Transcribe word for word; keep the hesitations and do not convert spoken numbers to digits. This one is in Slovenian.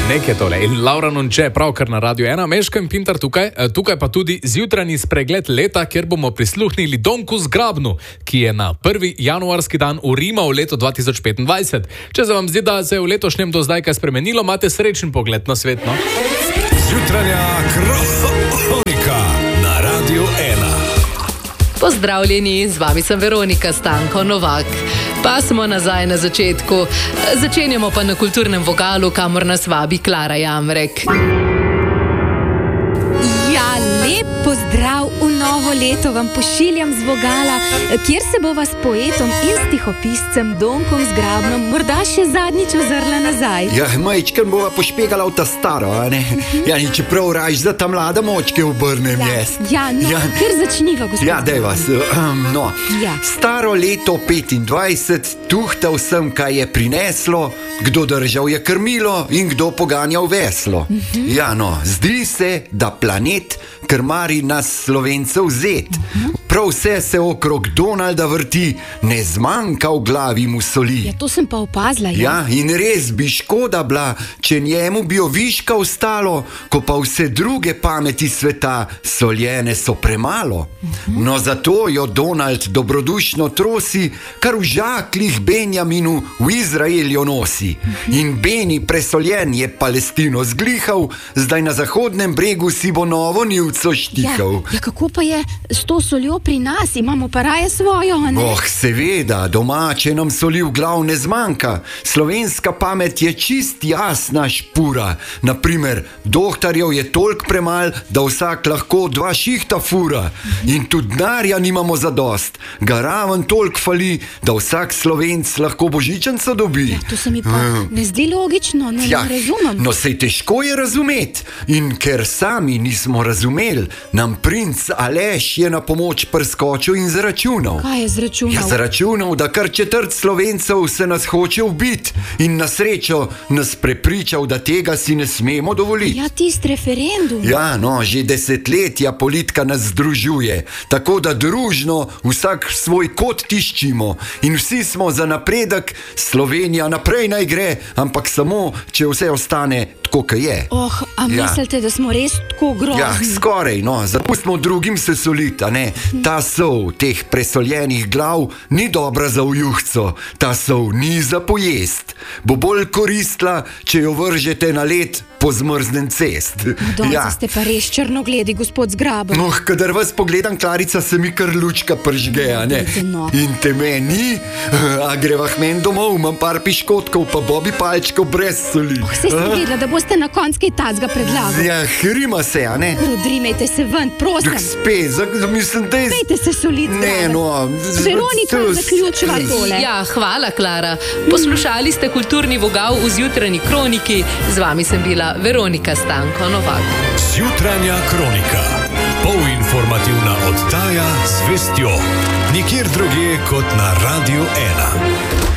Nekaj tole. In Laura Nonče, pravkar na Radio ena, Meško in Pintar tukaj, tukaj pa tudi zjutrajni spregled leta, kjer bomo prisluhnili Donku Zgrabnu, ki je na prvi januarski dan urimal leto dva tisoč petindvajset. Če se vam zdi, da se je v letošnjem do zdaj kaj spremenilo, imate srečen pogled na svet, no? Zjutranja kronika na Radio ena. Pozdravljeni, z vami sem Veronika Stanko Novak. Pa smo nazaj na začetku. Začenjamo pa na kulturnem vogalu, kamor nas vabi Klara Jamrek. Ja, lep pozdrav v novo leto vam pošiljam z vogala, kjer se bova s poetom in stihopiscem Donkom Zgrabnom morda še zadnjič ozrla nazaj. Ja, majčken bova pošpegala v ta staro, a ne? Ja, ni čeprav raž za ta mlada močke obrnem jaz. Ja, no, Ja. kjer začniva, gospod? Ja, daj vas, um, no. Ja. Staro leto petindvajset, tuhtal sem, kaj je prineslo, kdo držal je krmilo in kdo poganjal veslo. Uh-huh. Ja, no, zdi se, da planet krmari nas Slovencev zet. Uh-huh. Prav vse se okrog Donalda vrti, ne zmanjka v glavi mu soli. Ja, to sem pa opazila, ja. Ja, in res bi škoda bila, če njemu bi oviška ostalo, ko pa vse druge pameti sveta soljene so premalo. Uh-huh. No zato jo Donald dobrodušno trosi, kar v žaklih Benjaminu v Izraeljo nosi. Uh-huh. In Beni presoljen je Palestino zglihal, zdaj na zahodnem bregu si bo novo nivco štihal. Ja, ja, kako pa je s to soljo pri nas? Imamo pa raje svojo, a ne? Oh, seveda, domače nam soli v glav ne zmanjka. Slovenska pamet je čist jasna špura. Naprimer, dohtarjev je toliko premal, da vsak lahko dva šihta fura. In tudi denarja nimamo zadost. Ga raven toliko fali, da vsak Slovenc lahko božičnico dobi. Ja, to se mi pa ne zdi logično, ne, Ja, ne razumem. no sej težko je razumeti. In ker sami nismo razumeli, nam princ Aleš je na pomoč prskočil in zaračunal. Kaj je zračunal? Ja, zaračunal, da kar četrt Slovencev se nas hoče ubiti in na srečo nas prepričal, da tega si ne smemo dovoliti. Ja, tist referendum. Ja, no, že desetletja politika nas združuje, tako da družno vsak svoj kot tiščimo in vsi smo za napredek, Slovenija naprej naj gre, ampak samo, če vse ostane tako, kot je. Oh, a Ja. mislite, da smo res tako grozni? Ja, skoraj, no, zapustimo drugim se soliti, a ne. Ta sol teh presoljenih glav ni dobra za ujuhco, ta sol ni za pojest. Bo bolj koristila, če jo vržete na led po zmrznen cest. Donca ste pa res črnogledi, gospod Zgraben. No, kadar vas pogledam, Klarica, se mi kar lučka pržge, a ne? No. In te meni, a greva k meni domov, imam par piškotkov, pa bobi palčkov brez soli. Oh, se sem vedela, da boste na konc kaj tacga predlagali. Ja, hrima se, a ne? Rodrimejte se ven, prosim. Dok spet, za- mislim, da je... Pejte se soliti. Ne, no... Veronika, to- zaključiva tole. Ja, hvala, Klara. Poslušali ste kulturni vogal v zjutrajni kroniki. Z vami sem bila Veronika Stanko Novak. Zjutranja kronika. Polinformativna oddaja z vestjo. Nikjer drugje kot na Radio ena.